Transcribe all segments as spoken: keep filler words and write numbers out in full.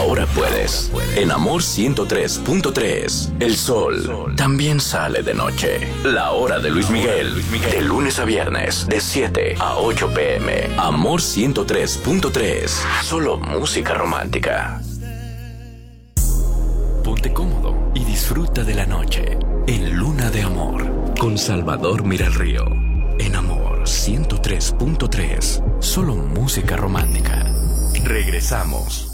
ahora puedes. En Amor ciento tres punto tres, el sol también sale de noche. La hora de Luis Miguel, de lunes a viernes, de siete a ocho pm. Amor ciento tres punto tres, solo música romántica. Ponte cómodo y disfruta de la noche en Luna de Amor con Salvador Miralrío. En Amor ciento tres punto tres, solo música romántica. Regresamos.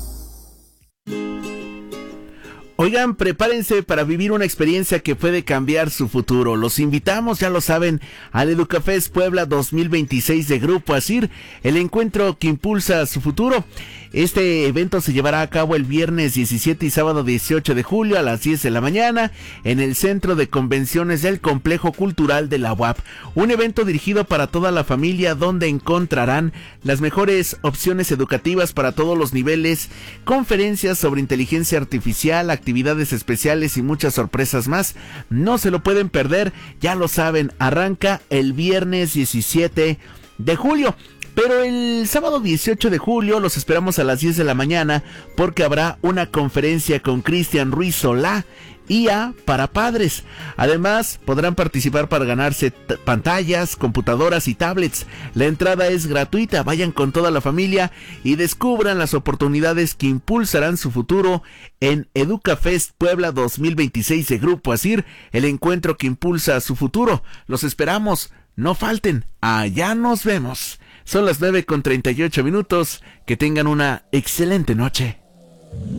Oigan, prepárense para vivir una experiencia que puede cambiar su futuro. Los invitamos, ya lo saben, al EducaFest Puebla dos mil veintiséis de Grupo Asir, el encuentro que impulsa su futuro. Este evento se llevará a cabo el viernes diecisiete y sábado dieciocho de julio a las diez de la mañana en el Centro de Convenciones del Complejo Cultural de la U A P. Un evento dirigido para toda la familia donde encontrarán las mejores opciones educativas para todos los niveles, conferencias sobre inteligencia artificial, actividades especiales y muchas sorpresas más. No se lo pueden perder, ya lo saben, arranca el viernes diecisiete de julio. Pero el sábado dieciocho de julio los esperamos a las diez de la mañana porque habrá una conferencia con Cristian Ruiz Solá, I A para padres. Además, podrán participar para ganarse t- pantallas, computadoras y tablets. La entrada es gratuita, vayan con toda la familia y descubran las oportunidades que impulsarán su futuro en EducaFest Puebla dos mil veintiséis de Grupo Asir, el encuentro que impulsa su futuro. Los esperamos, no falten, allá nos vemos. Son las nueve con treinta y ocho minutos, que tengan una excelente noche.